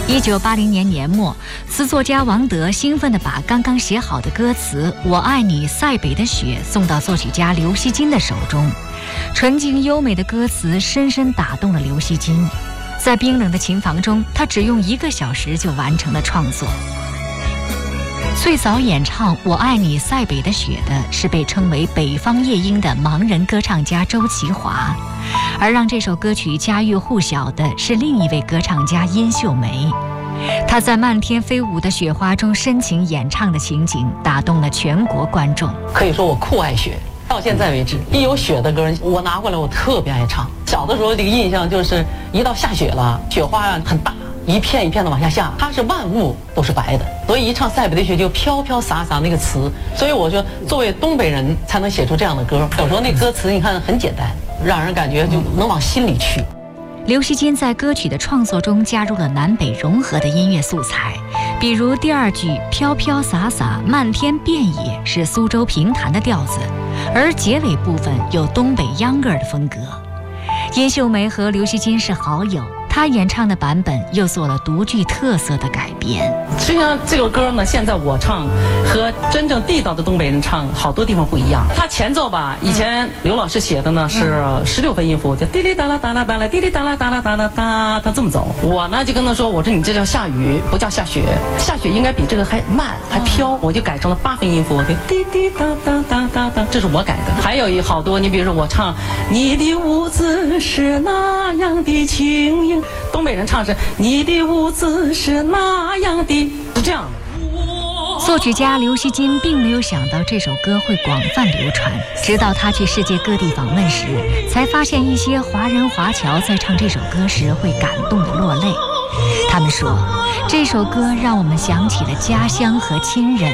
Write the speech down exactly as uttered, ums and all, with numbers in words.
一九八零年年末，词作家王德兴奋地把刚刚写好的歌词《我爱你塞北的雪》送到作曲家刘锡金的手中。纯净优美的歌词深深打动了刘锡金，在冰冷的琴房中，他只用一个小时就完成了创作。最早演唱《我爱你塞北的雪》的是被称为北方夜莺的盲人歌唱家周其华，而让这首歌曲家喻户晓的是另一位歌唱家殷秀梅。她在漫天飞舞的雪花中深情演唱的情景打动了全国观众。 可以说我酷爱雪，到现在为止，一有雪的歌我拿过来我特别爱唱。小的时候这个印象就是一到下雪了，雪花啊很大，一片一片的往下下，它是万物都是白的，所以一唱塞北的雪就飘飘洒洒那个词，所以我说作为东北人才能写出这样的歌。有时候那歌词你看很简单，让人感觉就能往心里去。 刘锡金在歌曲的创作中加入了南北融合的音乐素材，比如第二句飘飘洒洒漫天遍野是苏州评弹的调子，而结尾部分有东北秧歌儿的风格。殷秀梅和刘锡金是好友，她演唱的版本又做了独具特色的改编。 实际上这首歌呢，现在我唱和真正地道的东北人唱好多地方不一样。它前奏吧，以前刘老师写的呢是十六分音符，就滴哩哒啦哒啦哒啦，滴哩哒啦哒啦哒啦哒，他这么走。我呢就跟他说，我说你这叫下雨，不叫下雪，下雪应该比这个还慢还飘，我就改成了八分音符，就滴滴哒哒哒哒哒，这是我改的。还有一好多，你比如说我唱你的舞姿是那样的轻盈，东北人唱是你的舞姿是那样的，是这样的。 作曲家刘锡金并没有想到这首歌会广泛流传，直到他去世界各地访问时，才发现一些华人华侨在唱这首歌时会感动得落泪。他们说，这首歌让我们想起了家乡和亲人，